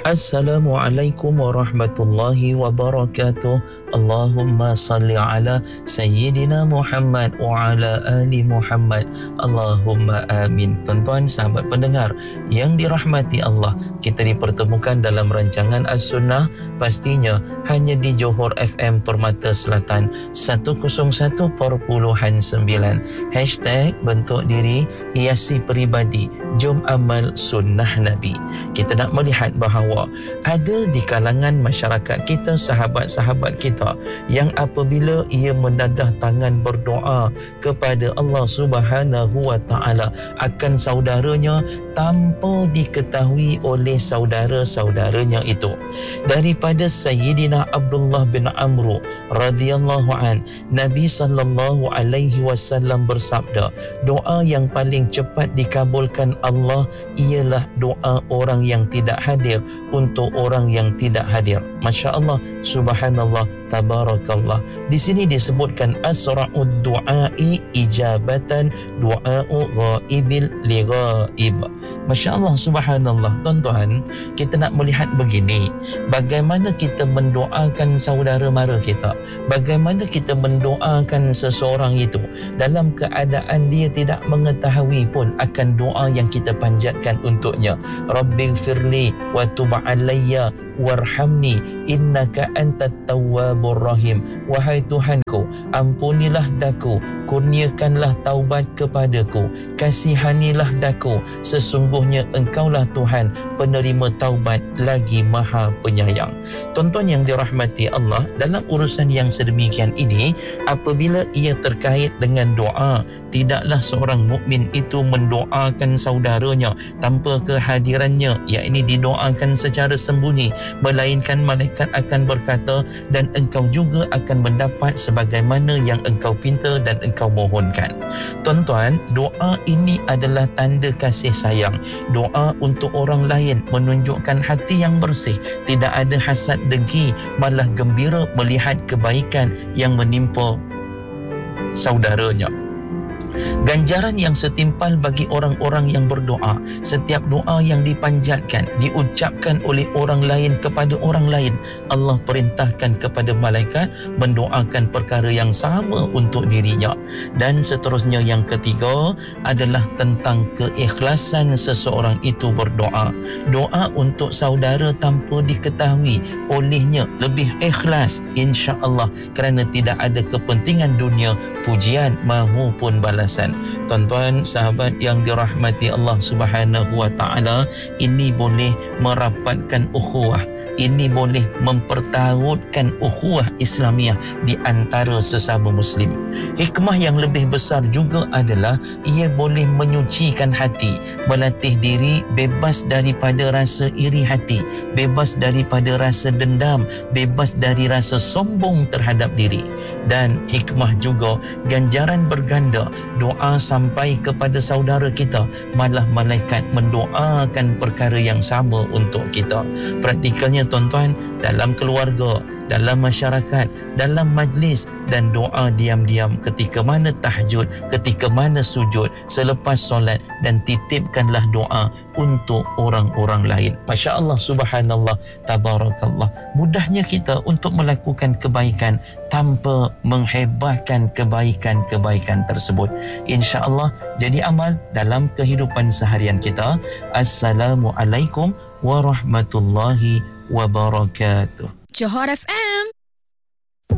Assalamualaikum warahmatullahi wabarakatuh. Allahumma salli ala Sayyidina Muhammad wa ala ali Muhammad. Allahumma amin. Tuan-tuan sahabat pendengar yang dirahmati Allah, kita dipertemukan dalam rancangan As-Sunnah, pastinya hanya di Johor FM Permata Selatan 101.9. Hashtag bentuk diri, hiasi peribadi, jom amal sunnah Nabi. Kita nak melihat bahawa ada di kalangan masyarakat kita, sahabat-sahabat kita, yang apabila ia mendadah tangan berdoa kepada Allah Subhanahu wa Ta'ala akan saudaranya tanpa diketahui oleh saudara-saudaranya itu. Daripada Sayyidina Abdullah bin Amr radhiyallahu an, Nabi sallallahu alaihi wasallam bersabda, doa yang paling cepat dikabulkan Allah ialah doa orang yang tidak hadir untuk orang yang tidak hadir. Masya Allah, subhanallah, tabarakallah. Di sini disebutkan asra'ud du'ai ijabatan du'a'u ghaibil li ghaib. Masya Allah, subhanallah. Tuan-tuan, kita nak melihat begini, bagaimana kita mendoakan saudara mara kita, bagaimana kita mendoakan seseorang itu dalam keadaan dia tidak mengetahui pun akan doa yang kita panjatkan untuknya. Rabbighfirli wa tub alayya warhamni innaka antat tawwabur rahim. Wahai Tuhanku, ampunilah daku, kurniakanlah taubat kepadaku, kasihanilah daku, sesungguhnya engkaulah Tuhan penerima taubat lagi maha penyayang. Tuan-tuan yang dirahmati Allah, dalam urusan yang sedemikian ini, apabila ia terkait dengan doa, tidaklah seorang mukmin itu mendoakan saudaranya tanpa kehadirannya, yakni didoakan secara sembunyi, melainkan malaikat akan berkata, dan engkau juga akan mendapat sebagaimana yang engkau pinta dan engkau mohonkan. Tuan-tuan, doa ini adalah tanda kasih sayang. Doa untuk orang lain menunjukkan hati yang bersih, tidak ada hasad dengki, malah gembira melihat kebaikan yang menimpa saudaranya. Ganjaran yang setimpal bagi orang-orang yang berdoa. Setiap doa yang dipanjatkan, diucapkan oleh orang lain kepada orang lain, Allah perintahkan kepada malaikat mendoakan perkara yang sama untuk dirinya. Dan seterusnya, yang ketiga adalah tentang keikhlasan seseorang itu berdoa. Doa untuk saudara tanpa diketahui olehnya lebih ikhlas, insya-Allah, kerana tidak ada kepentingan dunia, pujian maupun balasan. Tuan-tuan sahabat yang dirahmati Allah Subhanahu wa Ta'ala, ini boleh merapatkan ukhuwah, ini boleh mempertautkan ukhuwah Islamiah di antara sesama muslim. Hikmah yang lebih besar juga adalah ia boleh menyucikan hati, melatih diri bebas daripada rasa iri hati, bebas daripada rasa dendam, bebas dari rasa sombong terhadap diri. Dan hikmah juga, ganjaran berganda. Doa sampai kepada saudara kita, malah malaikat mendoakan perkara yang sama untuk kita. Praktikalnya tuan-tuan, dalam keluarga, dalam masyarakat, dalam majlis, dan doa diam-diam ketika mana tahajud, ketika mana sujud, selepas solat, dan titipkanlah doa untuk orang-orang lain. Masya Allah, subhanallah, tabarakallah. Mudahnya kita untuk melakukan kebaikan tanpa menghebahkan kebaikan-kebaikan tersebut. Insya Allah jadi amal dalam kehidupan seharian kita. Assalamualaikum warahmatullahi wabarakatuh. Johor FM.